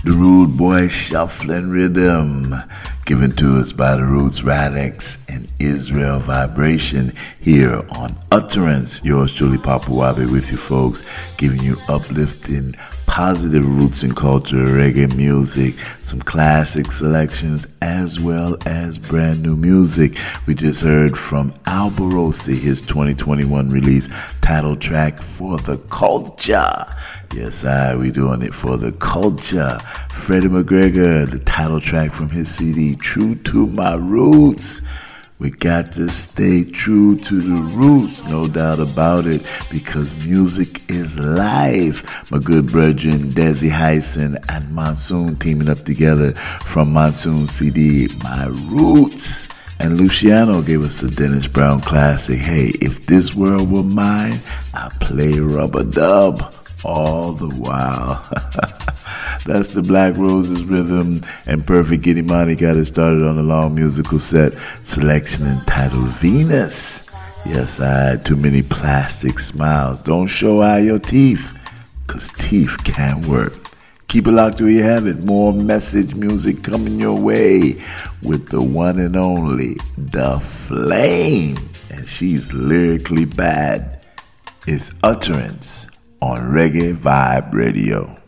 The Rude Boy Shuffling Rhythm, given to us by the Roots Radics and Israel Vibration here on Utterance. Yours truly, Papa Wabi, with you folks, giving you uplifting, positive roots and culture, reggae music, some classic selections, as well as brand new music. We just heard from Alborosi, his 2021 release, title track For the Culture. Yes, we doing it for the culture. Freddie McGregor, the title track from his CD, True to My Roots. We got to stay true to the roots, no doubt about it, because music is life. My good brethren, Desi Hyson and Monsoon teaming up together from Monsoon CD, My Roots. And Luciano gave us a Dennis Brown classic. Hey, if this world were mine, I'd play Rub-a-Dub all the while. That's the Black Roses rhythm, and Perfect Giddimani got it started on a long musical set selection entitled Venus. Yes, I had too many plastic smiles. Don't show out your teeth, cause teeth can't work. Keep it locked where you have it. More message music coming your way with the one and only The Flame, and she's lyrically bad. It's Utterance on Reggae Vibe Radio.